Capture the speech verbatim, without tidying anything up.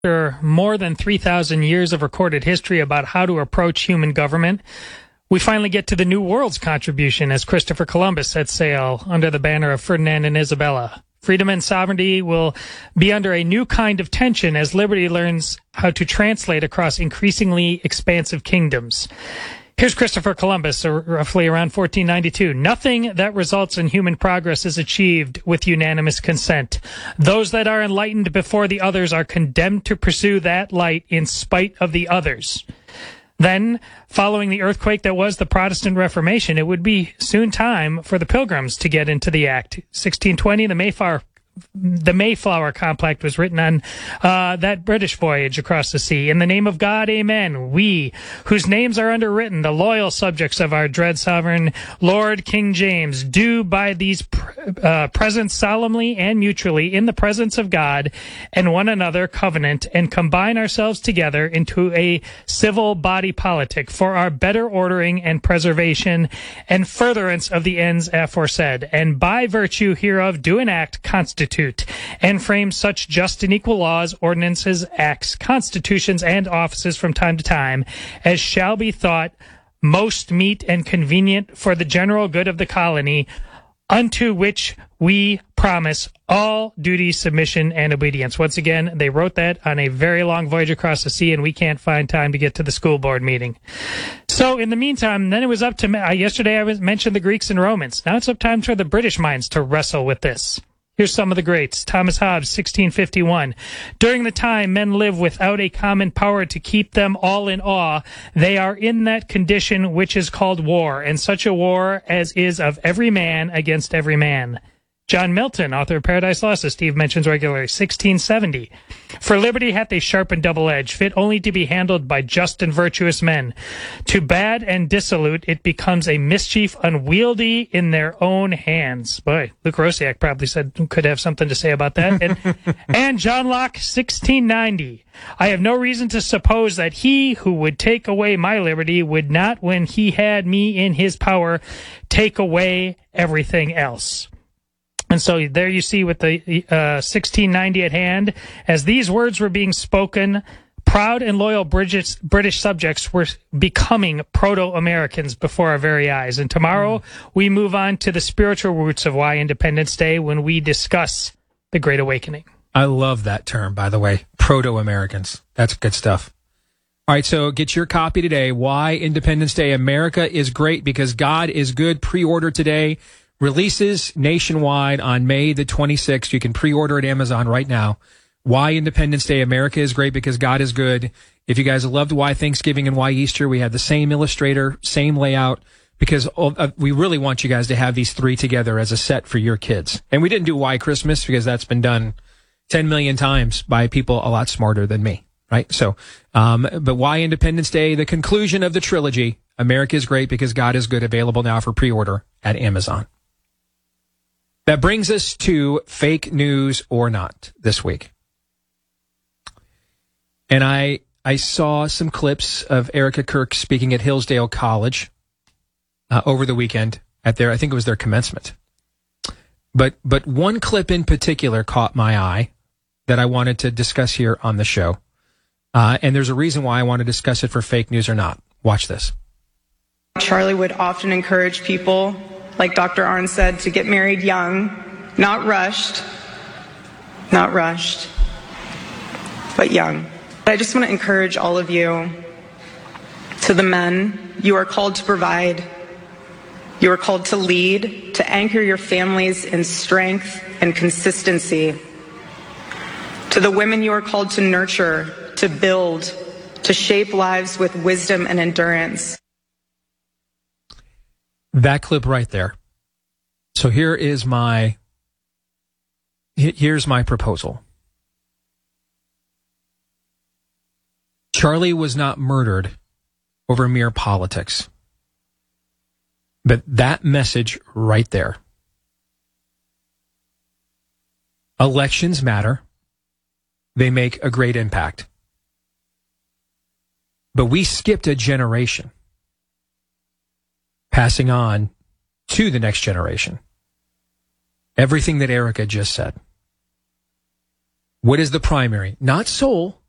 After more than three thousand years of recorded history about how to approach human government, we finally get to the New World's contribution as Christopher Columbus set sail under the banner of Ferdinand and Isabella. Freedom and sovereignty will be under a new kind of tension as liberty learns how to translate across increasingly expansive kingdoms. Here's Christopher Columbus, roughly around fourteen ninety-two. Nothing that results in human progress is achieved with unanimous consent. Those that are enlightened before the others are condemned to pursue that light in spite of the others. Then, following the earthquake that was the Protestant Reformation, it would be soon time for the Pilgrims to get into the act. sixteen twenty, the Mayflower The Mayflower Compact was written on uh, that British voyage across the sea. In the name of God, amen. We, whose names are underwritten, the loyal subjects of our dread sovereign Lord King James, do by these pr- uh, presents solemnly and mutually in the presence of God and one another covenant and combine ourselves together into a civil body politic for our better ordering and preservation and furtherance of the ends aforesaid, and by virtue hereof do enact constitution and frame such just and equal laws, ordinances, acts, constitutions, and offices from time to time as shall be thought most meet and convenient for the general good of the colony, unto which we promise all duty, submission, and obedience. Once again, they wrote that on a very long voyage across the sea, and we can't find time to get to the school board meeting. So in the meantime, then it was up to, uh, yesterday I was mentioned the Greeks and Romans. Now it's up time for the British minds to wrestle with this. Here's some of the greats. Thomas Hobbes, sixteen fifty-one. During the time men live without a common power to keep them all in awe, they are in that condition which is called war, and such a war as is of every man against every man. John Milton, author of Paradise Lost, as Steve mentions regularly, sixteen seventy. For liberty hath a sharp and double edge, fit only to be handled by just and virtuous men. To bad and dissolute it becomes a mischief unwieldy in their own hands. Boy, Luke Rosiak probably said could have something to say about that. And, and John Locke, sixteen ninety. I have no reason to suppose that he who would take away my liberty would not, when he had me in his power, take away everything else. And so there you see with the uh, sixteen ninety at hand, as these words were being spoken, proud and loyal British, British subjects were becoming proto-Americans before our very eyes. And tomorrow mm. we move on to the spiritual roots of why Independence Day when we discuss the Great Awakening. I love that term, by the way, proto-Americans. That's good stuff. All right, so get your copy today. Why Independence Day? America is great because God is good. Pre-order today. Releases nationwide on May the twenty-sixth. You can pre-order at Amazon right now. Why Independence Day? America is great because God is good. If you guys loved Why Thanksgiving and Why Easter, we had the same illustrator, same layout, because uh, we really want you guys to have these three together as a set for your kids. And we didn't do Why Christmas because that's been done ten million times by people a lot smarter than me, right? So, um, but Why Independence Day? The conclusion of the trilogy, America is great because God is good, available now for pre-order at Amazon. That brings us to fake news or not this week. And I I saw some clips of Erica Kirk speaking at Hillsdale College uh, over the weekend at their, I think it was their commencement. But but one clip in particular caught my eye that I wanted to discuss here on the show. Uh, and there's a reason why I want to discuss it for fake news or not. Watch this. Charlie would often encourage people, like Doctor Arnn said, to get married young, not rushed, not rushed, but young. I just want to encourage all of you, to the men, you are called to provide, you are called to lead, to anchor your families in strength and consistency. To the women, you are called to nurture, to build, to shape lives with wisdom and endurance. That clip right there. So here is my, here's my proposal. Charlie was not murdered over mere politics. But that message right there. Elections matter. They make a great impact. But we skipped a generation, passing on to the next generation everything that Erica just said. What is the primary? Not soul,